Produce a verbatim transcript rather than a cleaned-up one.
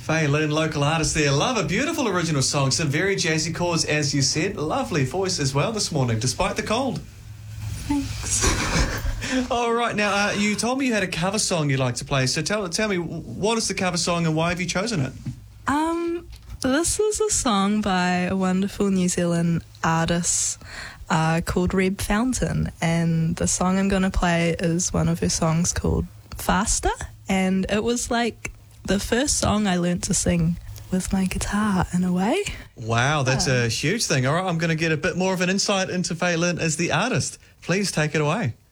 Faye Lynn, local artist there. Love a beautiful original song. Some very jazzy chords, as you said. Lovely voice as well this morning, despite the cold. Thanks. All right, now, uh, you told me you had a cover song you'd like to play. So tell, tell me, what is the cover song and why have you chosen it? Um, this is a song by a wonderful New Zealand artist uh, called Reb Fountain. And the song I'm going to play is one of her songs called Faster. And it was like the first song I learnt to sing with my guitar in a way. Wow, that's Yeah. a huge thing. All right, I'm going to get a bit more of an insight into Faye Lynn as the artist. Please take it away.